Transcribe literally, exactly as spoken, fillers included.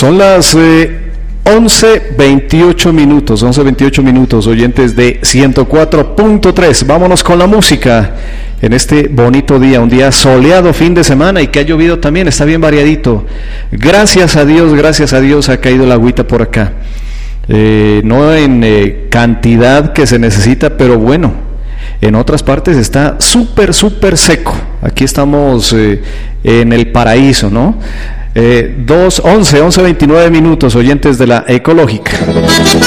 Son las eh, once veintiocho minutos, once veintiocho minutos, oyentes de ciento cuatro punto tres. Vámonos con la música en este bonito día, un día soleado, fin de semana, y que ha llovido también, está bien variadito. Gracias a Dios, gracias a Dios ha caído la agüita por acá. Eh, no en eh, cantidad que se necesita, pero bueno, en otras partes está súper, súper seco. Aquí estamos eh, en el paraíso, ¿no? Eh, dos, once, once veintinueve minutos, oyentes de la Ecológica.